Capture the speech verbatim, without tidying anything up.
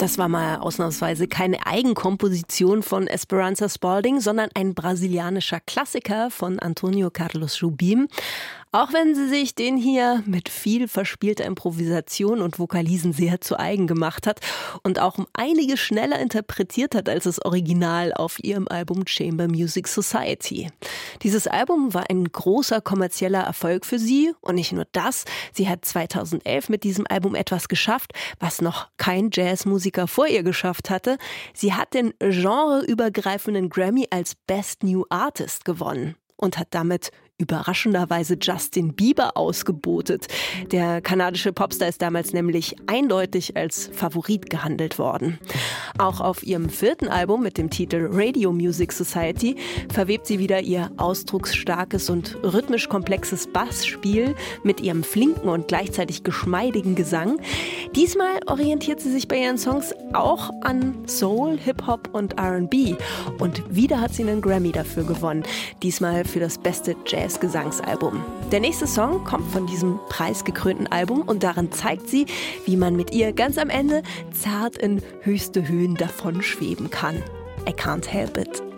Das war mal ausnahmsweise keine Eigenkomposition von Esperanza Spalding, sondern ein brasilianischer Klassiker von Antonio Carlos Jobim. Auch wenn sie sich den hier mit viel verspielter Improvisation und Vokalisen sehr zu eigen gemacht hat und auch um einige schneller interpretiert hat als das Original auf ihrem Album Chamber Music Society. Dieses Album war ein großer kommerzieller Erfolg für sie und nicht nur das, sie hat zweitausendelf mit diesem Album etwas geschafft, was noch kein Jazzmusiker vor ihr geschafft hatte. Sie hat den genreübergreifenden Grammy als Best New Artist gewonnen und hat damit überraschenderweise Justin Bieber ausgebotet. Der kanadische Popstar ist damals nämlich eindeutig als Favorit gehandelt worden. Auch auf ihrem vierten Album mit dem Titel Radio Music Society verwebt sie wieder ihr ausdrucksstarkes und rhythmisch komplexes Bassspiel mit ihrem flinken und gleichzeitig geschmeidigen Gesang. Diesmal orientiert sie sich bei ihren Songs auch an Soul, Hip-Hop und R and B. Und wieder hat sie einen Grammy dafür gewonnen. Diesmal für das beste Jazz-Gesangsalbum. Der nächste Song kommt von diesem preisgekrönten Album und darin zeigt sie, wie man mit ihr ganz am Ende zart in höchste Höhen davon schweben kann. I can't help it.